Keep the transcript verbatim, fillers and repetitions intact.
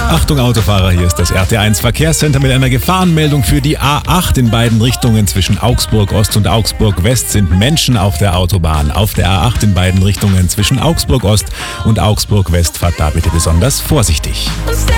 Achtung Autofahrer, hier ist das R T eins Verkehrscenter mit einer Gefahrenmeldung für die A acht in beiden Richtungen. Zwischen Augsburg Ost und Augsburg West sind Menschen auf der Autobahn. Auf der A acht in beiden Richtungen zwischen Augsburg Ost und Augsburg West fahrt da bitte besonders vorsichtig.